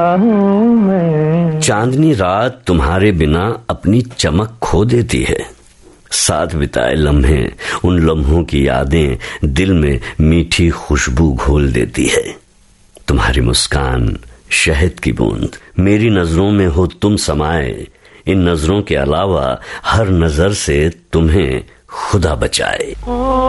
चांदनी रात तुम्हारे बिना अपनी चमक खो देती है। साथ बिताए लम्हे, उन लम्हों की यादें दिल में मीठी खुशबू घोल देती है। तुम्हारी मुस्कान शहद की बूंद, मेरी नजरों में हो तुम समाये। इन नजरों के अलावा हर नजर से तुम्हें खुदा बचाए।